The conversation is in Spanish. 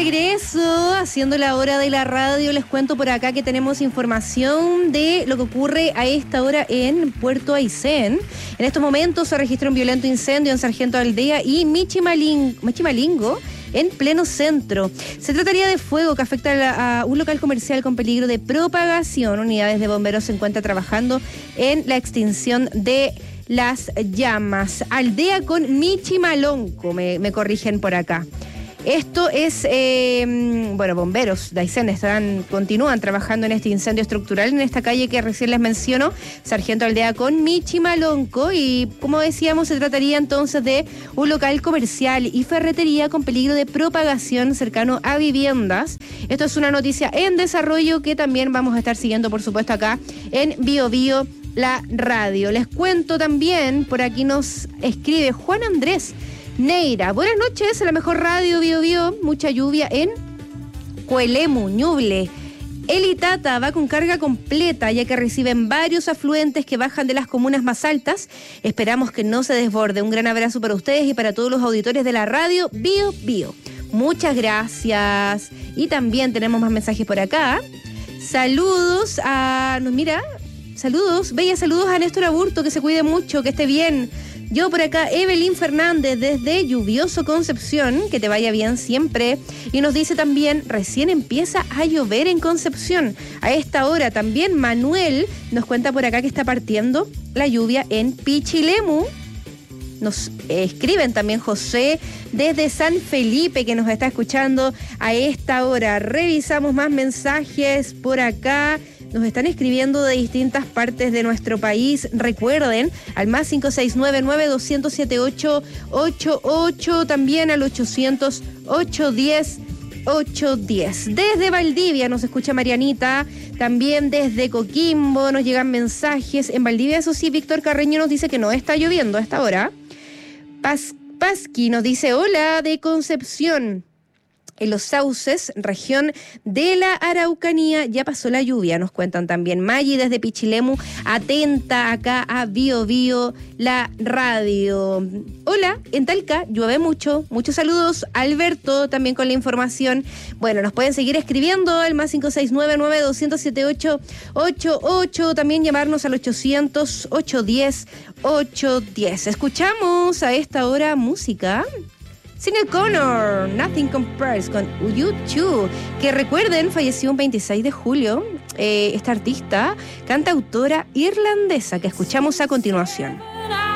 regreso, haciendo la hora de la radio. Les cuento por acá que tenemos información de lo que ocurre a esta hora en Puerto Aysén. En estos momentos se registra un violento incendio en Sargento Aldea y Michimalingo, en pleno centro. Se trataría de fuego que afecta a un local comercial con peligro de propagación. Unidades de bomberos se encuentran trabajando en la extinción de las llamas. Aldea con Michimalonco, me corrigen por acá. Esto es, bomberos de Aysén continúan trabajando en este incendio estructural en esta calle que recién les menciono, Sargento Aldea con Michimalonco, y como decíamos, se trataría entonces de un local comercial y ferretería con peligro de propagación cercano a viviendas. Esto es una noticia en desarrollo que también vamos a estar siguiendo, por supuesto, acá en Bio Bio, la radio. Les cuento también, por aquí nos escribe Juan Andrés Neira. Buenas noches, a la mejor radio Bio Bio. Mucha lluvia en Coelemu, Ñuble. El Itata va con carga completa, ya que reciben varios afluentes que bajan de las comunas más altas. Esperamos que no se desborde. Un gran abrazo para ustedes y para todos los auditores de la radio Bio Bio. Muchas gracias. Y también tenemos más mensajes por acá. Saludos a... Saludos, bella, saludos a Néstor Aburto, que se cuide mucho, que esté bien. Yo por acá, Evelyn Fernández, desde Lluvioso Concepción, que te vaya bien siempre. Y nos dice también, recién empieza a llover en Concepción. A esta hora también Manuel nos cuenta por acá que está partiendo la lluvia en Pichilemu. Nos escriben también José desde San Felipe, que nos está escuchando a esta hora. Revisamos más mensajes por acá. Nos están escribiendo de distintas partes de nuestro país. Recuerden, al más 569-207-888, también al 800-810-810. Desde Valdivia nos escucha Marianita, también desde Coquimbo nos llegan mensajes. En Valdivia, eso sí, Víctor Carreño nos dice que no está lloviendo a esta hora. Pasqui nos dice, hola, de Concepción. En Los Sauces, región de la Araucanía, ya pasó la lluvia, nos cuentan también. Maggi desde Pichilemu, atenta acá a Bio Bio, la radio. Hola, en Talca llueve mucho. Muchos saludos, Alberto, también con la información. Bueno, nos pueden seguir escribiendo al más 569-9207-888, también llamarnos al 800-810-810. Escuchamos a esta hora música. Sinéad O'Connor, Nothing Compares con U2, que recuerden, falleció un 26 de julio, esta artista, cantautora irlandesa, que escuchamos a continuación.